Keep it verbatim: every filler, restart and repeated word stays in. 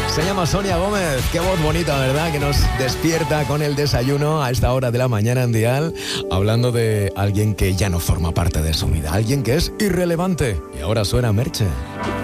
Se llama Sonia Gómez. Qué voz bonita, ¿verdad? Que nos despierta con el desayuno a esta hora de la mañana en Dial, hablando de alguien que ya no forma parte de su vida, alguien que es irrelevante. Y ahora suena Merche.